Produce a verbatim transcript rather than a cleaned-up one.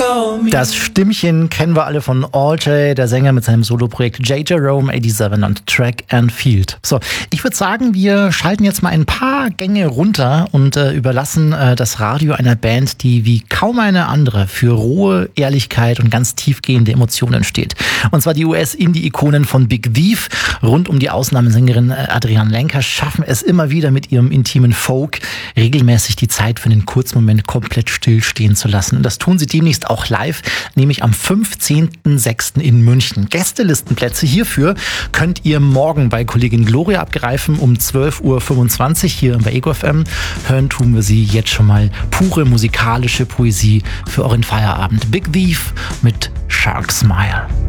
Das Stimmchen kennen wir alle von All-J, der Sänger mit seinem Soloprojekt J. Jerome siebenundachtzig und Track and Field. So, ich würde sagen, wir schalten jetzt mal ein paar Gänge runter und äh, überlassen äh, das Radio einer Band, die wie kaum eine andere für rohe Ehrlichkeit und ganz tiefgehende Emotionen steht. Und zwar die U S-Indie-Ikonen von Big Thief rund um die Ausnahmesängerin äh, Adrienne Lenker schaffen es immer wieder mit ihrem intimen Folk regelmäßig die Zeit für einen kurzen Moment komplett stillstehen zu lassen. Und das tun sie demnächst auch live, nämlich am fünfzehnten sechsten in München. Gästelistenplätze hierfür könnt ihr morgen bei Kollegin Gloria abgreifen um zwölf Uhr fünfundzwanzig hier bei Ego F M. Hören tun wir sie jetzt schon mal. Pure musikalische Poesie für euren Feierabend. Big Thief mit Shark Smile.